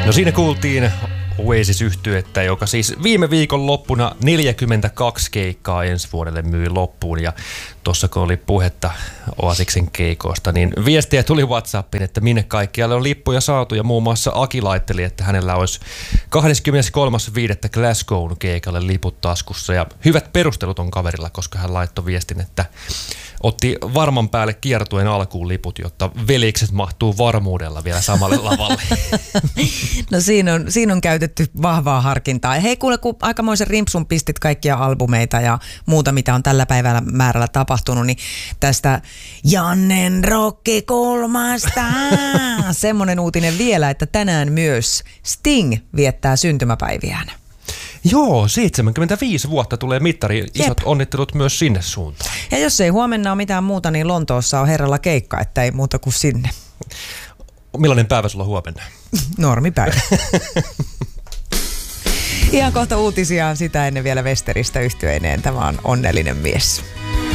No siinä kuultiin Oasis-yhtyettä, joka siis viime viikon loppuna 42 keikkaa ensi vuodelle myi loppuun. Ja tuossa kun oli puhetta Oasisin keikoista, niin viestiä tuli WhatsAppiin, että minne kaikkialle on lippuja saatu. Ja muun muassa Aki laitteli, että hänellä olisi 23.5. Glasgown keikalle liput taskussa. Ja hyvät perustelut on kaverilla, koska hän laittoi viestin, että otti varman päälle kiertueen alkuun liput, jotta velikset mahtuu varmuudella vielä samalle lavalle. No siinä on käytetty vahvaa harkintaa. Ja hei kuule, kun aikamoisen rimpsun pistit kaikkia albumeita ja muuta, mitä on tällä päivällä määrällä tapahtunut, niin tästä Jannen Rokki kulmasta semmoinen uutinen vielä, että tänään myös Sting viettää syntymäpäiviään. Joo, 75 vuotta tulee mittari. Isot onnittelut myös sinne suuntaan. Ja jos ei huomenna ole mitään muuta, niin Lontoossa on herralla keikka, että ei muuta kuin sinne. Millainen päivä sulla huomenna? Normipäivä. Ihan kohta uutisia sitä ennen vielä Westeristä yhtyeineen. Tämä on Onnellinen mies.